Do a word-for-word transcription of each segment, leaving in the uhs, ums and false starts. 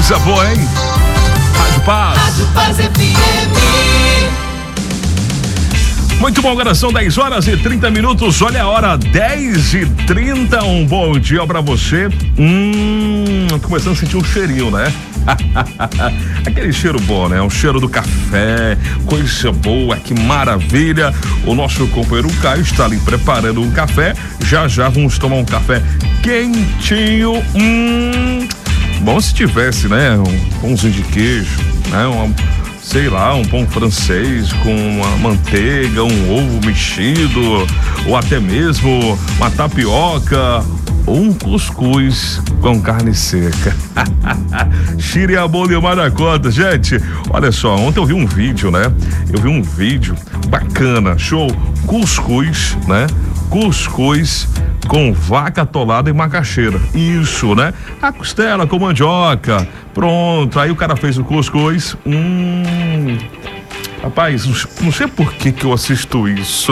Coisa boa, hein? Rádio Paz. Rádio Paz F M. Muito bom, agora são dez horas e trinta minutos. Olha a hora, dez e trinta. Um bom dia pra você. Hum, começando a sentir um cheirinho, né? Aquele cheiro bom, né? O cheiro do café, coisa boa, que maravilha. O nosso companheiro Caio está ali preparando um café. Já já vamos tomar um café quentinho. Hum, bom se tivesse, né? Um pãozinho de queijo, né? Uma, sei lá, um pão francês com uma manteiga, um ovo mexido, ou até mesmo uma tapioca, ou um cuscuz com carne seca. Xire a bom demais da conta, gente. Olha só, ontem eu vi um vídeo, né? Eu vi um vídeo bacana, show, cuscuz, né? Cuscuz com vaca atolada e macaxeira. Isso, né? A costela com mandioca. Pronto, aí o cara fez o cuscuz. Hum. Rapaz, não sei por que que eu assisto isso.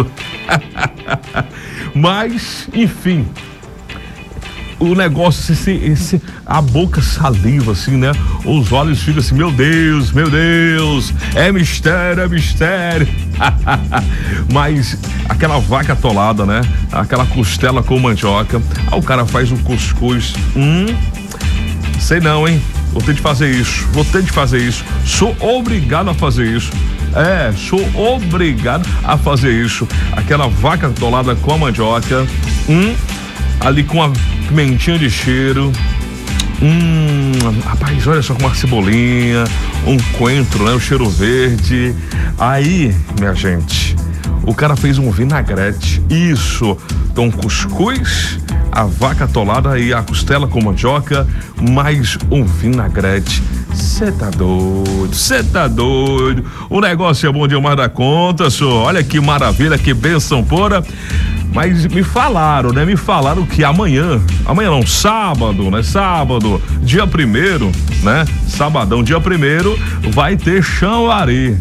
Mas, enfim. O negócio, esse, esse, a boca saliva, assim, né? Os olhos ficam assim, meu Deus, meu Deus, é mistério, é mistério. Mas aquela vaca atolada, né? Aquela costela com mandioca, aí o cara faz um cuscuz. Hum, sei não, hein? Vou ter de fazer isso, vou ter de fazer isso. Sou obrigado a fazer isso. É, sou obrigado a fazer isso. Aquela vaca atolada com a mandioca. Hum, ali com a pimentinha de cheiro. Hum, rapaz, olha só, com uma cebolinha, um coentro, né? O cheiro verde. Aí, minha gente, o cara fez um vinagrete. Isso. Então, cuscuz, a vaca atolada e a costela com mandioca, mais um vinagrete. Cê tá doido, cê tá doido. O negócio é bom demais da conta, só. Olha que maravilha, que bênção pura. Mas me falaram, né? Me falaram que amanhã, amanhã não, sábado, né? Sábado, dia primeiro, né? Sabadão, dia primeiro, vai ter chão-ari.